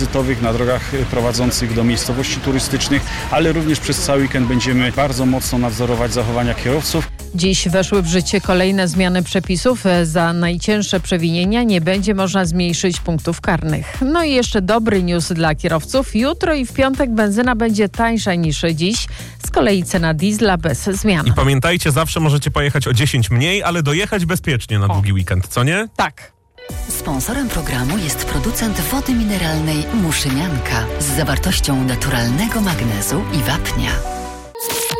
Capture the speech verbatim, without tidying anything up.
na drogach prowadzących do miejscowości turystycznych, ale również przez cały weekend będziemy bardzo mocno nadzorować zachowania kierowców. Dziś weszły w życie kolejne zmiany przepisów. Za najcięższe przewinienia nie będzie można zmniejszyć punktów karnych. No i jeszcze dobry news dla kierowców. Jutro i w piątek benzyna będzie tańsza niż dziś. Z kolei cena diesla bez zmian. I pamiętajcie, zawsze możecie pojechać o dziesięć mniej, ale dojechać bezpiecznie na długi weekend, co nie? Tak. Sponsorem programu jest producent wody mineralnej Muszynianka z zawartością naturalnego magnezu i wapnia.